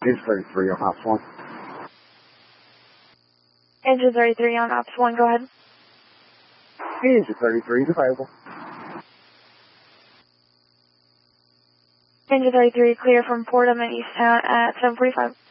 Engine 33 on Ops 1. Engine 33 on Ops 1, go ahead. Engine 33 is available. Engine 33 clear from Portham and Easttown at 7:45.